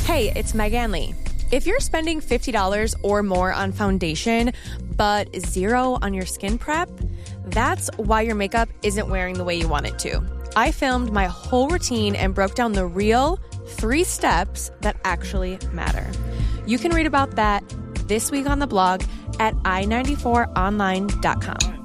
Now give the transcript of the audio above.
Hey, it's Megan Lee. If you're spending $50 or more on foundation, but $0 on your skin prep, that's why your makeup isn't wearing the way you want it to. I filmed my whole routine and broke down the real 3 steps that actually matter. You can read about that this week on the blog at i94online.com.